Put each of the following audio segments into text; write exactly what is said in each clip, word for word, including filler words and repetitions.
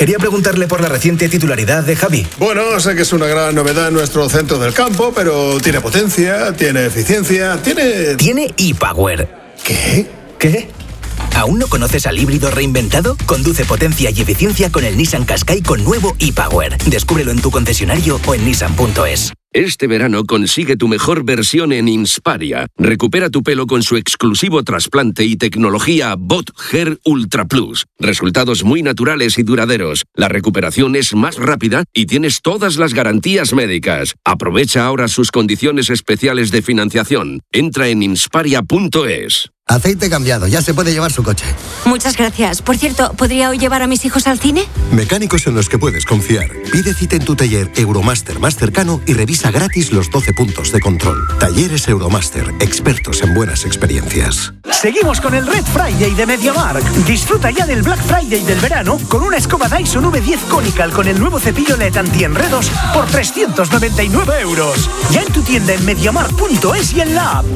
Quería preguntarle por la reciente titularidad de Javi. Bueno, sé que es una gran novedad en nuestro centro del campo, pero tiene potencia, tiene eficiencia, tiene... Tiene ePower. ¿Qué? ¿Qué? ¿Aún no conoces al híbrido reinventado? Conduce potencia y eficiencia con el Nissan Qashqai con nuevo ePower. Descúbrelo en tu concesionario o en nissan punto es. Este verano consigue tu mejor versión en Insparia. Recupera tu pelo con su exclusivo trasplante y tecnología Bot Hair Ultra Plus. Resultados muy naturales y duraderos. La recuperación es más rápida y tienes todas las garantías médicas. Aprovecha ahora sus condiciones especiales de financiación. Entra en insparia punto es. Aceite cambiado, ya se puede llevar su coche. Muchas gracias. Por cierto, ¿podría hoy llevar a mis hijos al cine? Mecánicos en los que puedes confiar. Pide cita en tu taller Euromaster más cercano y revisa gratis los doce puntos de control. Talleres Euromaster, expertos en buenas experiencias. Seguimos con el Red Friday de MediaMarkt. Disfruta ya del Black Friday del verano con una escoba Dyson V diez Conical con el nuevo cepillo L E D antienredos por trescientos noventa y nueve euros. Ya en tu tienda en mediamarkt punto es y en la app.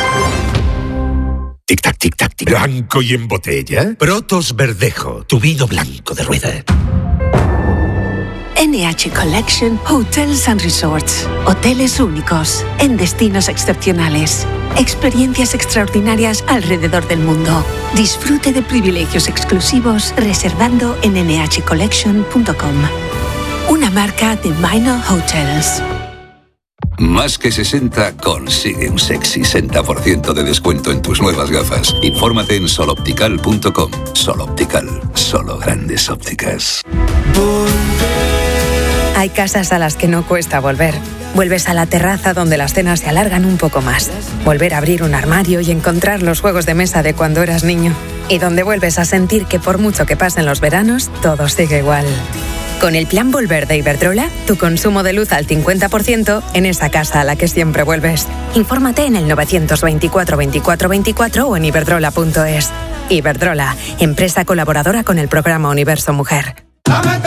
Tic-tac, tic-tac, tic. Blanco y en botella. Protos Verdejo, tu vino blanco de rueda. N H Collection Hotels and Resorts. Hoteles únicos, en destinos excepcionales. Experiencias extraordinarias alrededor del mundo. Disfrute de privilegios exclusivos reservando en ene hache collection punto com. Una marca de Minor Hotels. Más que sesenta consigue un sexy sesenta por ciento de descuento en tus nuevas gafas. Infórmate en sol optical punto com. Sol Optical, solo grandes ópticas. Hay casas a las que no cuesta volver. Vuelves a la terraza donde las cenas se alargan un poco más. Volver a abrir un armario y encontrar los juegos de mesa de cuando eras niño. Y donde vuelves a sentir que por mucho que pasen los veranos, todo sigue igual. Con el plan Volver de Iberdrola, tu consumo de luz al cincuenta por ciento en esa casa a la que siempre vuelves. Infórmate en el novecientos veinticuatro veinticuatro veinticuatro o en iberdrola punto es. Iberdrola, empresa colaboradora con el programa Universo Mujer.